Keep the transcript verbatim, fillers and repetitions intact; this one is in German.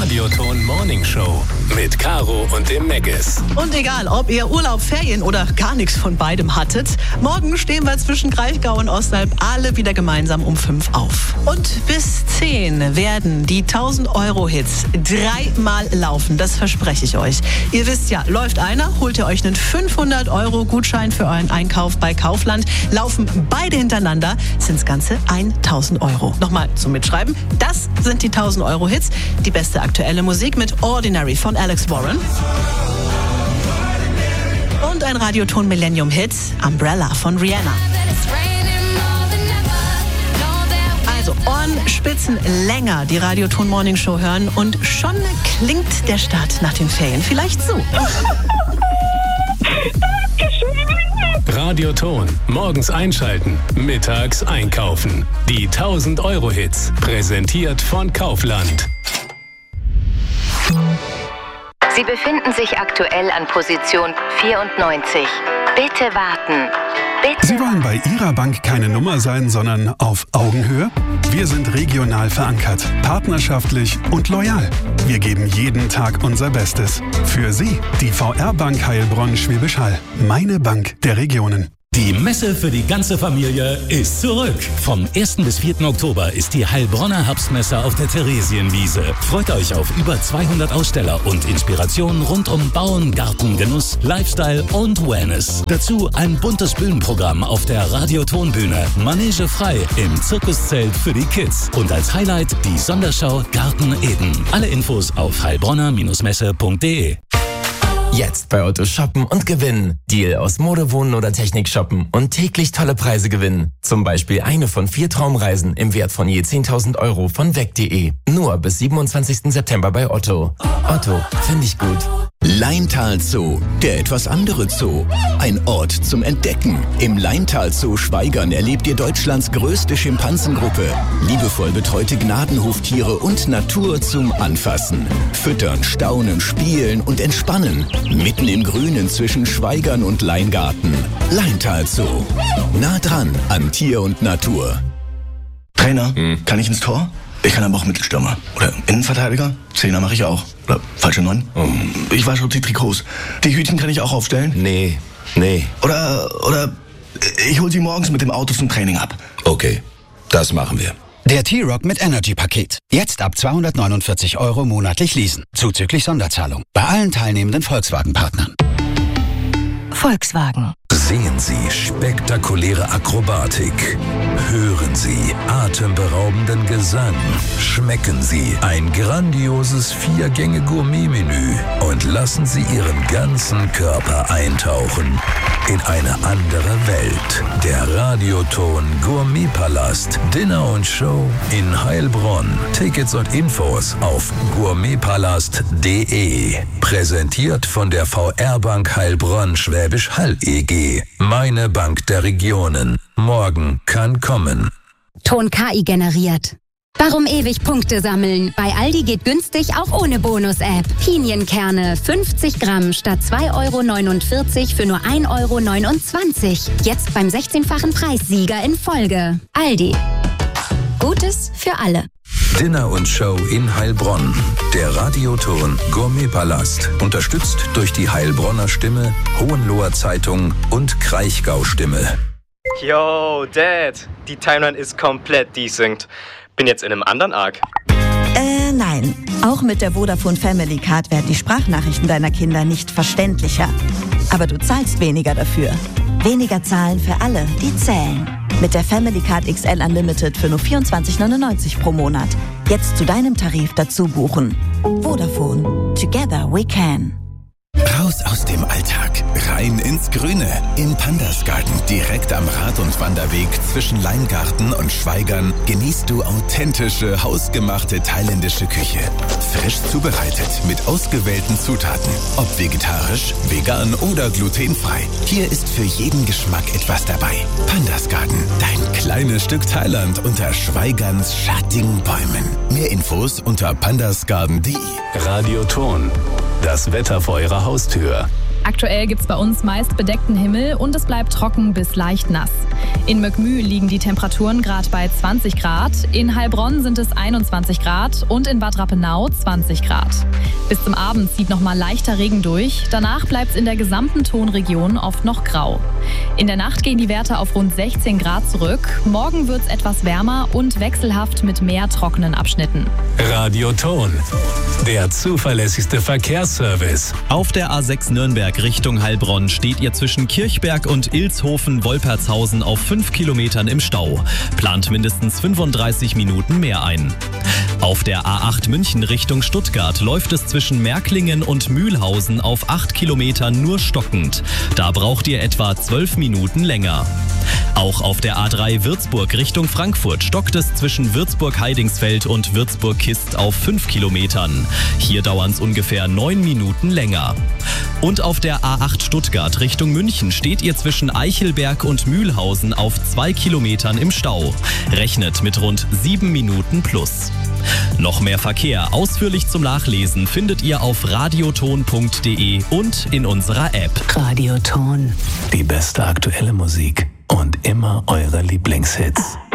Radioton Morning Show mit Caro und dem Meggis. Und egal, ob ihr Urlaub, Ferien oder gar nichts von beidem hattet, morgen stehen wir zwischen Kraichgau und Ostalb alle wieder gemeinsam um fünf auf. Und bis zehn werden die tausend Euro Hits dreimal laufen, das verspreche ich euch. Ihr wisst ja, läuft einer, holt ihr euch einen fünfhundert Euro Gutschein für euren Einkauf bei Kaufland. Laufen beide hintereinander, sind's ganze tausend Euro. Nochmal zum Mitschreiben, das sind die tausend Euro Hits. Die beste aktuelle Musik mit Ordinary von Alex Warren. Und ein Radioton Millennium Hit, Umbrella von Rihanna. Also Ohrenspitzen länger die Radioton Morning Show hören und schon klingt der Start nach den Ferien vielleicht so. Radioton. Morgens einschalten, mittags einkaufen. Die tausend Euro Hits. Präsentiert von Kaufland. Sie befinden sich aktuell an Position vierundneunzig. Bitte warten. Bitte. Sie wollen bei Ihrer Bank keine Nummer sein, sondern auf Augenhöhe? Wir sind regional verankert, partnerschaftlich und loyal. Wir geben jeden Tag unser Bestes. Für Sie, die V R-Bank Heilbronn-Schwäbisch Hall. Meine Bank der Regionen. Die Messe für die ganze Familie ist zurück. Vom ersten bis vierten Oktober ist die Heilbronner Herbstmesse auf der Theresienwiese. Freut euch auf über zweihundert Aussteller und Inspirationen rund um Bauen, Garten, Genuss, Lifestyle und Wellness. Dazu ein buntes Bühnenprogramm auf der Radiotonbühne. Manege frei im Zirkuszelt für die Kids. Und als Highlight die Sonderschau Garten Eden. Alle Infos auf heilbronner Messe punkt de. Jetzt bei Otto shoppen und gewinnen. Deal aus Mode, Wohnen oder Technik shoppen und täglich tolle Preise gewinnen. Zum Beispiel eine von vier Traumreisen im Wert von je zehntausend Euro von weg punkt de. Nur bis siebenundzwanzigsten September bei Otto. Otto, finde ich gut. Leintal Zoo, der etwas andere Zoo. Ein Ort zum Entdecken. Im Leintal Zoo Schwaigern erlebt ihr Deutschlands größte Schimpansengruppe. Liebevoll betreute Gnadenhoftiere und Natur zum Anfassen. Füttern, staunen, spielen und entspannen. Mitten im Grünen zwischen Schwaigern und Leingarten. Leintal Zoo. Nah dran an Tier und Natur. Trainer, hm. kann ich ins Tor? Ich kann aber auch Mittelstürmer. Oder Innenverteidiger. Zehner mache ich auch. Oder falsche Neun. Oh. Ich wasche die Trikots. Die Hütchen kann ich auch aufstellen? Nee, nee. Oder, oder ich hole sie morgens mit dem Auto zum Training ab. Okay, das machen wir. Der T-Rock mit Energy-Paket. Jetzt ab zweihundertneunundvierzig Euro monatlich leasen. Zuzüglich Sonderzahlung. Bei allen teilnehmenden Volkswagen-Partnern. Volkswagen. Sehen Sie spektakuläre Akrobatik. Hören Sie atemberaubenden Gesang. Schmecken Sie ein grandioses Vier-Gänge-Gourmet-Menü und lassen Sie Ihren ganzen Körper eintauchen in eine andere Welt. Der Radioton Gourmetpalast. Dinner und Show in Heilbronn. Tickets und Infos auf gourmetpalast punkt de. Präsentiert von der V R-Bank Heilbronn Schwäbisch Hall E G. Meine Bank der Regionen. Morgen kann kommen. Ton K I generiert. Warum ewig Punkte sammeln? Bei Aldi geht günstig auch ohne Bonus-App. Pinienkerne fünfzig Gramm statt zwei Euro neunundvierzig für nur ein Euro neunundzwanzig. Jetzt beim sechzehnfachen Preissieger in Folge. Aldi. Gutes für alle. Dinner und Show in Heilbronn. Der Radioton Gourmetpalast. Unterstützt durch die Heilbronner Stimme, Hohenloher Zeitung und Kraichgau Stimme. Yo, Dad. Die Timeline ist komplett desynced. Bin jetzt in einem anderen Arc. Äh, nein. Auch mit der Vodafone Family Card werden die Sprachnachrichten deiner Kinder nicht verständlicher. Aber du zahlst weniger dafür. Weniger zahlen für alle, die zählen. Mit der Family Card X L Unlimited für nur vierundzwanzig neunundneunzig pro Monat. Jetzt zu deinem Tarif dazu buchen. Vodafone. Together we can. Raus aus dem Alltag, rein ins Grüne. Im Pandasgarten, direkt am Rad- und Wanderweg zwischen Leingarten und Schwaigern, genießt du authentische, hausgemachte thailändische Küche. Frisch zubereitet, mit ausgewählten Zutaten. Ob vegetarisch, vegan oder glutenfrei. Hier ist für jeden Geschmack etwas dabei. Pandasgarten, dein kleines Stück Thailand unter Schweigerns schattigen Bäumen. Mehr Infos unter pandasgarten punkt de. Radioton. Das Wetter vor Ihrer Haustür. Aktuell gibt es bei uns meist bedeckten Himmel und es bleibt trocken bis leicht nass. In Möckmühl liegen die Temperaturen gerade bei zwanzig Grad, in Heilbronn sind es einundzwanzig Grad und in Bad Rappenau zwanzig Grad. Bis zum Abend zieht noch mal leichter Regen durch, danach bleibt es in der gesamten Tonregion oft noch grau. In der Nacht gehen die Werte auf rund sechzehn Grad zurück, morgen wird es etwas wärmer und wechselhaft mit mehr trockenen Abschnitten. Radio Ton, der zuverlässigste Verkehrsservice. Auf der A sechs Nürnberg Richtung Heilbronn steht ihr zwischen Kirchberg und Ilshofen-Wolpertshausen auf fünf Kilometern im Stau. Plant mindestens fünfunddreißig Minuten mehr ein. Auf der A acht München Richtung Stuttgart läuft es zwischen Märklingen und Mühlhausen auf acht Kilometern nur stockend. Da braucht ihr etwa zwölf Minuten länger. Auch auf der A drei Würzburg Richtung Frankfurt stockt es zwischen Würzburg-Heidingsfeld und Würzburg-Kist auf fünf Kilometern. Hier dauern es ungefähr neun Minuten länger. Und auf der A acht Stuttgart Richtung München steht ihr zwischen Eichelberg und Mühlhausen auf zwei Kilometern im Stau. Rechnet mit rund sieben Minuten plus. Noch mehr Verkehr ausführlich zum Nachlesen findet ihr auf radioton punkt de und in unserer App. Radioton. Die beste aktuelle Musik und immer eure Lieblingshits.